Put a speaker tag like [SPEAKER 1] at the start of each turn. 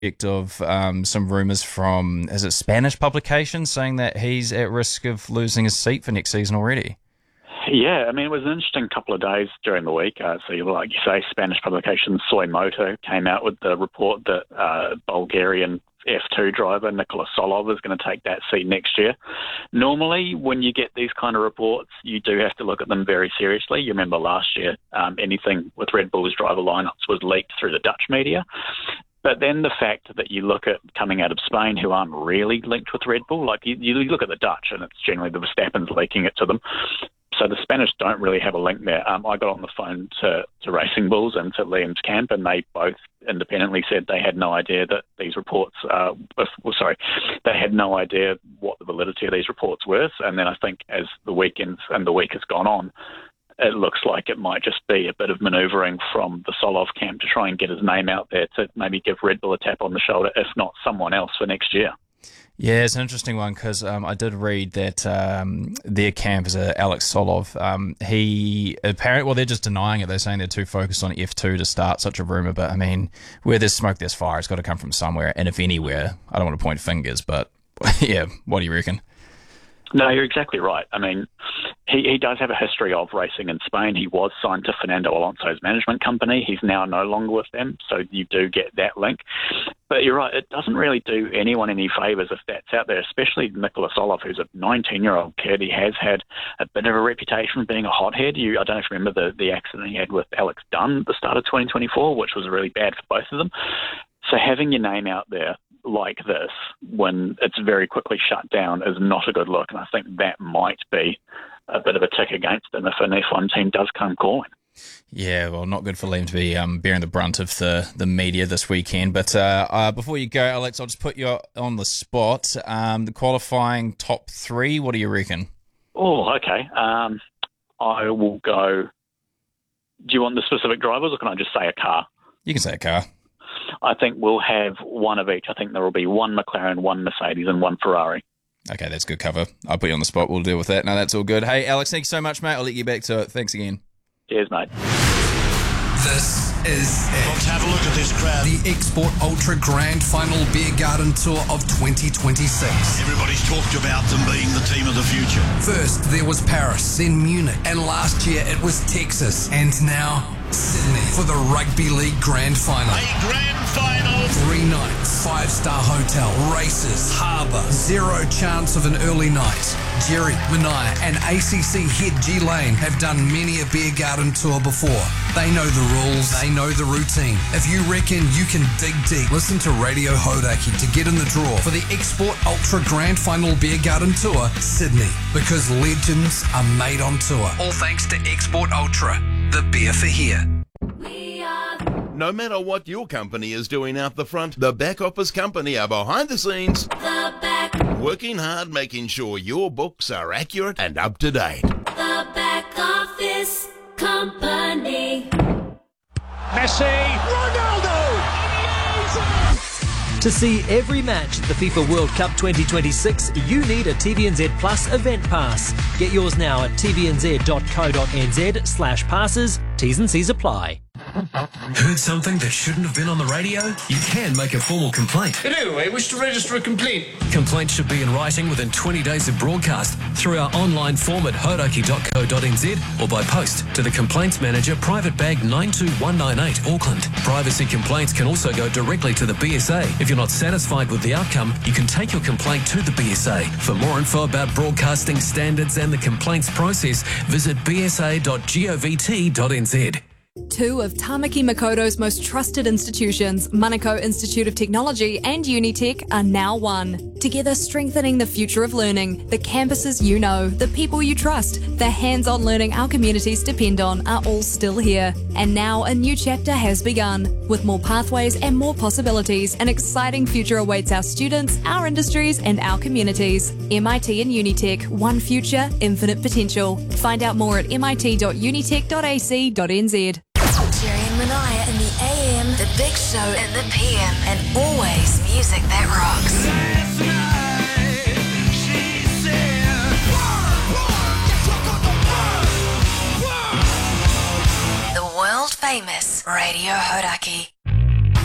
[SPEAKER 1] of some rumours from, is it Spanish publications, saying that he's at risk of losing his seat for next season already.
[SPEAKER 2] Yeah, I mean, it was an interesting couple of days during the week. Like you say, Spanish publication Soy Moto came out with the report that Bulgarian F2 driver Nikola Solov is going to take that seat next year. Normally, when you get these kind of reports, you do have to look at them very seriously. You remember last year, anything with Red Bull's driver lineups was leaked through the Dutch media. But then the fact that you look at coming out of Spain who aren't really linked with Red Bull, like you look at the Dutch and it's generally the Verstappen's leaking it to them. So the Spanish don't really have a link there. I got on the phone to Racing Bulls and to Liam's camp, and they both independently said they had no idea that these reports, they had no idea what the validity of these reports were. And then I think as the weekends and the week has gone on, it looks like it might just be a bit of manoeuvring from the Solov camp to try and get his name out there to maybe give Red Bull a tap on the shoulder, if not someone else for next year.
[SPEAKER 1] Yeah, it's an interesting one because I did read that their camp is Alex Solov. They're just denying it. They're saying they're too focused on F2 to start such a rumour. But I mean, where there's smoke, there's fire. It's got to come from somewhere. And if anywhere, I don't want to point fingers, but yeah, what do you reckon?
[SPEAKER 2] No, you're exactly right. I mean, he does have a history of racing in Spain. He was signed to Fernando Alonso's management company. He's now no longer with them, so you do get that link. But you're right, it doesn't really do anyone any favours if that's out there, especially Nikola Solov, who's a 19-year-old kid. He has had a bit of a reputation for being a hothead. I don't know if you remember the accident he had with Alex Dunn at the start of 2024, which was really bad for both of them. So having your name out there like this when it's very quickly shut down is not a good look, and I think that might be a bit of a tick against them if an F1 team does come calling.
[SPEAKER 1] Yeah, well, not good for Liam to be bearing the brunt of the media this weekend. But before you go, Alex, I'll just put you on the spot. The qualifying top three, what do you reckon?
[SPEAKER 2] Oh, okay. I will go... Do you want the specific drivers, or can I just say a car?
[SPEAKER 1] You can say a car.
[SPEAKER 2] I think we'll have one of each. I think there will be one McLaren, one Mercedes, and one Ferrari.
[SPEAKER 1] Okay, that's good cover. I'll put you on the spot. We'll deal with that. No, that's all good. Hey, Alex, thanks so much, mate. I'll let you back to it. Thanks again.
[SPEAKER 2] Cheers, mate.
[SPEAKER 3] This is it.
[SPEAKER 4] Let's have a look at this crowd.
[SPEAKER 3] The Export Ultra Grand Final Beer Garden Tour of 2026.
[SPEAKER 4] Everybody's talked about them being the team of the future.
[SPEAKER 3] First, there was Paris, then Munich, and last year it was Texas, and now Sydney for the Rugby League Grand Final.
[SPEAKER 4] A grand final.
[SPEAKER 3] 3 nights, 5-star hotel, races, harbour, zero chance of an early night. Jerry, Mania and ACC head G Lane have done many a beer garden tour before. They know the rules, they know the routine. If you reckon you can dig deep, listen to Radio Hodaki to get in the draw for the Export Ultra Grand Final Beer Garden Tour, Sydney. Because legends are made on tour. All thanks to Export Ultra, the beer for here.
[SPEAKER 5] No matter what your company is doing out the front, the back office company are behind the scenes.
[SPEAKER 6] The back.
[SPEAKER 5] Working hard, making sure your books are accurate and up to date.
[SPEAKER 6] The back office company.
[SPEAKER 4] Messi. Ronaldo.
[SPEAKER 7] To see every match at the FIFA World Cup 2026, you need a TVNZ Plus event pass. Get yours now at tvnz.co.nz/passes. T's and C's apply.
[SPEAKER 3] Heard something that shouldn't have been on the radio? You can make a formal complaint.
[SPEAKER 8] Hello, I wish to register a complaint.
[SPEAKER 3] Complaints should be in writing within 20 days of broadcast through our online form at hodaki.co.nz or by post to the Complaints Manager, Private Bag 92198, Auckland. Privacy complaints can also go directly to the BSA. If you're not satisfied with the outcome, you can take your complaint to the BSA. For more info about broadcasting standards and the complaints process, visit bsa.govt.nz.
[SPEAKER 9] Two of Tamaki Makoto's most trusted institutions, Manukau Institute of Technology and Unitec, are now one. Together strengthening the future of learning, the campuses you know, the people you trust, the hands-on learning our communities depend on are all still here. And now a new chapter has begun. With more pathways and more possibilities, an exciting future awaits our students, our industries and our communities. MIT and Unitec, one future, infinite potential. Find out more at mit.unitec.ac.nz.
[SPEAKER 10] Jerry and Mania in the AM, the big show in the PM, and always music that rocks. The world famous Radio Hodaki.